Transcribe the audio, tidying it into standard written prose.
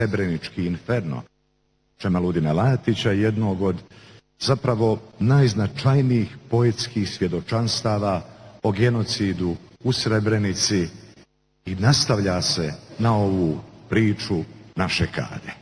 Srebrenički inferno Čemaludina Latića, jednog od zapravo najznačajnijih poetskih svjedočanstava o genocidu u Srebrenici, i nastavlja se na ovu priču naše Kade.